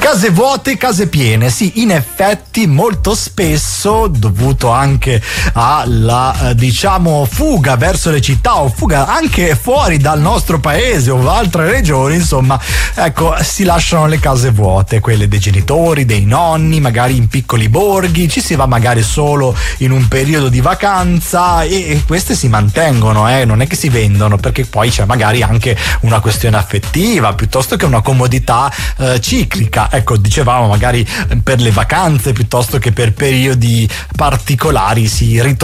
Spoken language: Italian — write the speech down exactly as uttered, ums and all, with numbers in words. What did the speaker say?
Case vuote, case piene, sì, in effetti molto spesso, dovuto anche alla, eh, diciamo, fuga verso le città o fuga anche fuori dal nostro paese o altre regioni, insomma, ecco, si lasciano le case vuote, quelle dei genitori, dei nonni, magari in piccoli borghi, ci si va magari solo in un periodo di vacanza e, e queste si mantengono, eh, non è che si vendono, perché poi c'è magari anche una questione affettiva piuttosto che una comodità eh, ciclica. Ecco, dicevamo magari per le vacanze piuttosto che per periodi particolari si ritorna